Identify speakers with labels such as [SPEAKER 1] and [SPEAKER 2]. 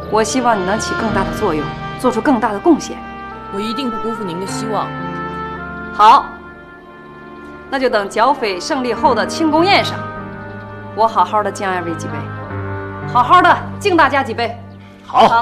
[SPEAKER 1] 我希望你能起更大的作用，做出更大的贡献。
[SPEAKER 2] 我一定不辜负您的希望。
[SPEAKER 1] 好，那就等剿匪胜利后的庆功宴上，我好好的敬二位几杯，好好的敬大家几杯。
[SPEAKER 3] 好。